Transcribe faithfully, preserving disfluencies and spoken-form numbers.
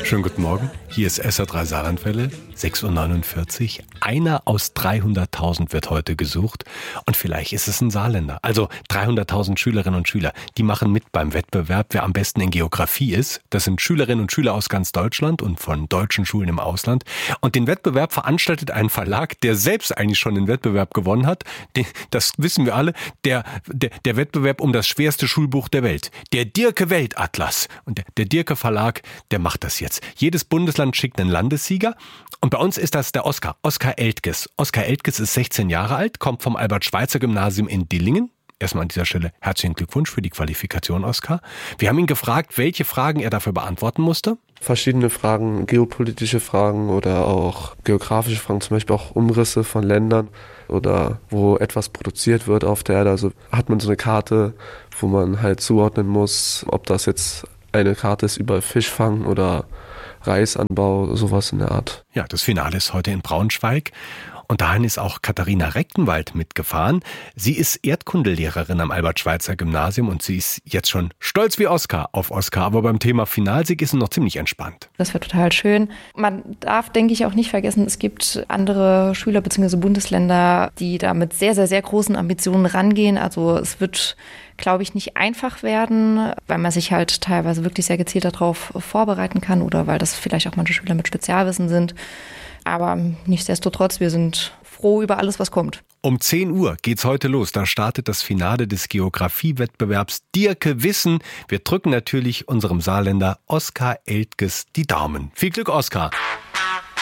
Schönen guten Morgen, hier ist S R drei Saarlandwelle, sechs Uhr neunundvierzig. Einer aus dreihunderttausend wird heute gesucht und vielleicht ist es ein Saarländer. Also dreihunderttausend Schülerinnen und Schüler, die machen mit beim Wettbewerb, wer am besten in Geografie ist. Das sind Schülerinnen und Schüler aus ganz Deutschland und von deutschen Schulen im Ausland. Und den Wettbewerb veranstaltet ein Verlag, der selbst eigentlich schon den Wettbewerb gewonnen hat. Das wissen wir alle, der, der, der Wettbewerb um das schwerste Schulbuch der Welt. Der Dirke Weltatlas. Und der, der Dirke Verlag, der macht das jetzt. Jedes Bundesland schickt einen Landessieger und bei uns ist das der Oskar, Oskar Eltges. Oskar Eltges ist sechzehn Jahre alt, kommt vom Albert-Schweitzer-Gymnasium in Dillingen. Erstmal an dieser Stelle herzlichen Glückwunsch für die Qualifikation, Oskar. Wir haben ihn gefragt, welche Fragen er dafür beantworten musste. Verschiedene Fragen, geopolitische Fragen oder auch geografische Fragen, zum Beispiel auch Umrisse von Ländern oder wo etwas produziert wird auf der Erde. Also hat man so eine Karte, wo man halt zuordnen muss, ob das jetzt eine Karte ist über Fischfang oder Reisanbau, sowas in der Art. Ja, das Finale ist heute in Braunschweig. Und dahin ist auch Katharina Rechtenwald mitgefahren. Sie ist Erdkundelehrerin am Albert-Schweitzer-Gymnasium und sie ist jetzt schon stolz wie Oskar auf Oskar. Aber beim Thema Finalsieg ist sie noch ziemlich entspannt. Das war total schön. Man darf, denke ich, auch nicht vergessen, es gibt andere Schüler bzw. Bundesländer, die da mit sehr, sehr, sehr großen Ambitionen rangehen. Also es wird, glaube ich, nicht einfach werden, weil man sich halt teilweise wirklich sehr gezielt darauf vorbereiten kann oder weil das vielleicht auch manche Schüler mit Spezialwissen sind. Aber nichtsdestotrotz, wir sind froh über alles, was kommt. Um zehn Uhr geht's heute los. Da startet das Finale des Geografiewettbewerbs Dirke Wissen. Wir drücken natürlich unserem Saarländer Oskar Eltges die Daumen. Viel Glück, Oskar!